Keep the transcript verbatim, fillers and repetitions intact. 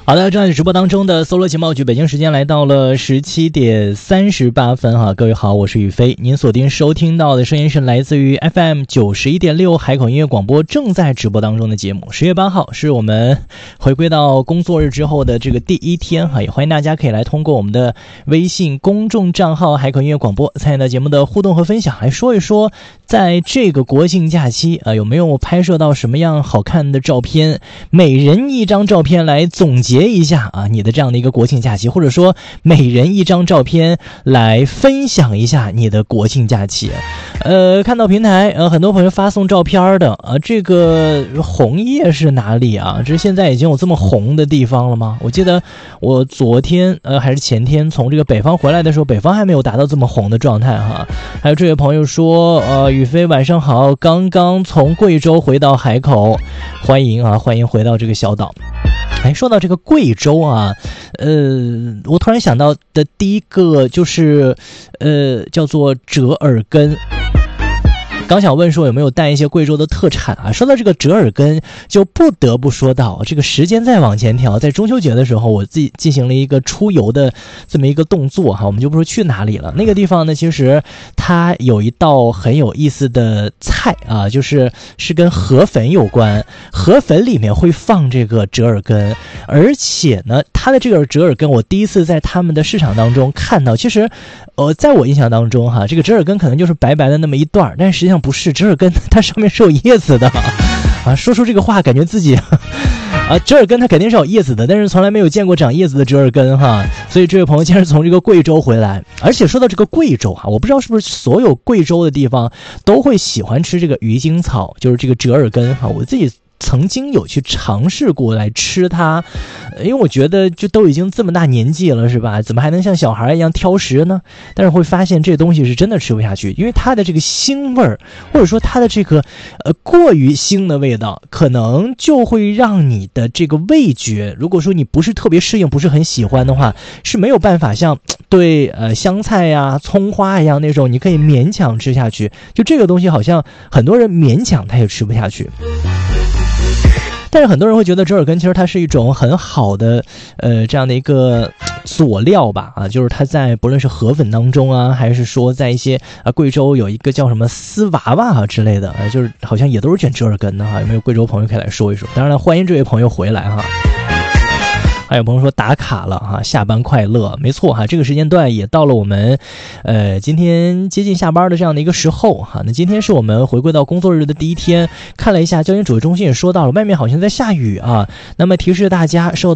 好的，正在直播当中的搜罗情报局，北京时间来到了十七点三十八分哈，各位好，我是宇飞，您锁定收听到的声音是来自于 F M 九十一点六海口音乐广播正在直播当中的节目。十月八号是我们回归到工作日之后的这个第一天哈，也欢迎大家可以来通过我们的微信公众账号海口音乐广播参与到节目的互动和分享，来说一说在这个国庆假期啊有没有拍摄到什么样好看的照片，每人一张照片来总结一下啊你的这样的一个国庆假期，或者说每人一张照片来分享一下你的国庆假期。呃，看到平台呃很多朋友发送照片的啊，这个红叶是哪里啊？这现在已经有这么红的地方了吗？我记得我昨天呃还是前天从这个北方回来的时候，北方还没有达到这么红的状态哈。还有这位朋友说，呃，宇飞晚上好，刚刚从贵州回到海口，欢迎啊，欢迎回到这个小岛。哎，说到这个贵州啊，呃，我突然想到的第一个就是，呃，叫做折耳根。刚想问说有没有带一些贵州的特产啊？说到这个折耳根，就不得不说到这个时间再往前调，在中秋节的时候，我自己进行了一个出游的这么一个动作哈，我们就不说去哪里了。那个地方呢，其实它有一道很有意思的菜啊，就是是跟河粉有关，河粉里面会放这个折耳根，而且呢，它的这个折耳根我第一次在他们的市场当中看到，其实呃，在我印象当中哈，这个折耳根可能就是白白的那么一段，但实际上不是，折耳根它上面是有叶子的啊！说出这个话，感觉自己啊，折耳根它肯定是有叶子的，但是从来没有见过长叶子的折耳根哈。所以这位朋友竟然是从这个贵州回来，而且说到这个贵州哈，我不知道是不是所有贵州的地方都会喜欢吃这个鱼腥草，就是这个折耳根哈。我自己曾经有去尝试过来吃它，因为我觉得就都已经这么大年纪了是吧，怎么还能像小孩一样挑食呢？但是会发现这东西是真的吃不下去，因为它的这个腥味儿，或者说它的这个呃过于腥的味道，可能就会让你的这个味觉，如果说你不是特别适应，不是很喜欢的话，是没有办法像对呃香菜呀、葱花一样那种你可以勉强吃下去，就这个东西好像很多人勉强他也吃不下去。但是很多人会觉得折耳根其实它是一种很好的呃这样的一个佐料吧啊，就是它在不论是河粉当中啊，还是说在一些啊贵州有一个叫什么丝娃娃啊之类的啊，就是好像也都是卷折耳根的哈，有没有贵州朋友可以来说一说？当然了，欢迎这位朋友回来哈。还有朋友说打卡了哈，下班快乐，没错哈，这个时间段也到了我们，呃，今天接近下班的这样的一个时候哈。那今天是我们回归到工作日的第一天，看了一下交警指挥中心也说到了，外面好像在下雨啊。那么提示大家受